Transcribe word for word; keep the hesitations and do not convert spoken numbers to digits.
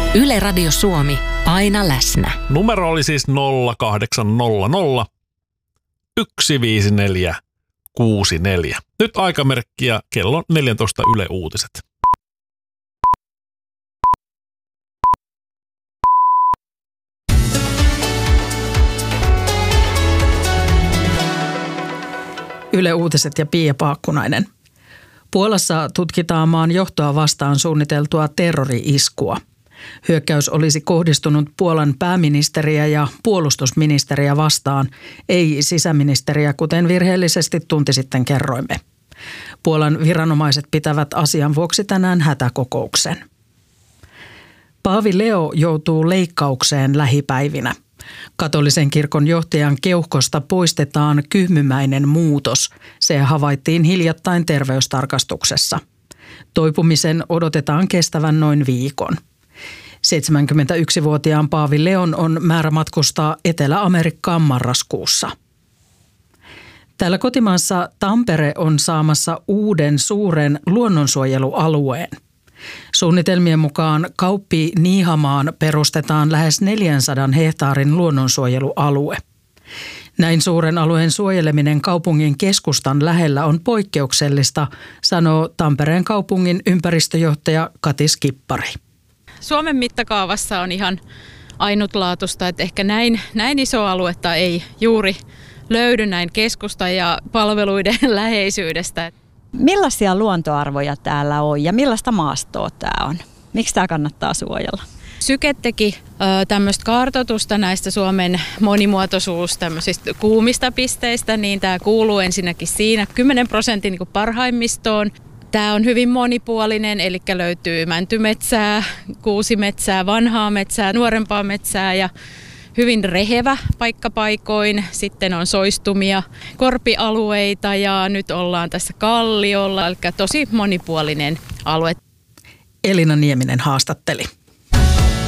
Yle Radio Suomi, aina läsnä. Numero oli siis nolla kahdeksan nolla nolla yksi viisi neljä kuusi neljä. Nyt aikamerkkiä kello neljätoista Yle Uutiset. Yle Uutiset ja Pia Paakkunainen. Puolassa tutkitaan maan johtoa vastaan suunniteltua terrori-iskua. Hyökkäys olisi kohdistunut Puolan pääministeriä ja puolustusministeriä vastaan, ei sisäministeriä, kuten virheellisesti tunti sitten kerroimme. Puolan viranomaiset pitävät asian vuoksi tänään hätäkokouksen. Paavi Leo joutuu leikkaukseen lähipäivinä. Katolisen kirkon johtajan keuhkosta poistetaan kyhmymäinen muutos. Se havaittiin hiljattain terveystarkastuksessa. Toipumisen odotetaan kestävän noin viikon. seitsemänkymmentäyksivuotiaan Paavi Leon on määrä matkustaa Etelä-Amerikkaan marraskuussa. Täällä kotimaassa Tampere on saamassa uuden suuren luonnonsuojelualueen. Suunnitelmien mukaan Kauppi-Niihamaan perustetaan lähes neljänsadan hehtaarin luonnonsuojelualue. Näin suuren alueen suojeleminen kaupungin keskustan lähellä on poikkeuksellista, sanoo Tampereen kaupungin ympäristöjohtaja Kati Skippari. Suomen mittakaavassa on ihan ainutlaatuista, että ehkä näin, näin iso aluetta ei juuri löydy näin keskusta ja palveluiden läheisyydestä. Millaisia luontoarvoja täällä on ja millaista maastoa tämä on? Miksi tämä kannattaa suojella? Syke teki tämmöistä kartoitusta näistä Suomen monimuotoisuus tämmöisistä kuumista pisteistä, niin tämä kuuluu ensinnäkin siinä kymmenen prosentin niin parhaimmistoon. Tämä on hyvin monipuolinen, eli löytyy mäntymetsää, kuusimetsää, vanhaa metsää, nuorempaa metsää ja hyvin rehevä paikkapaikoin. Sitten on soistumia, korpialueita ja nyt ollaan tässä kalliolla, eli tosi monipuolinen alue. Elina Nieminen haastatteli.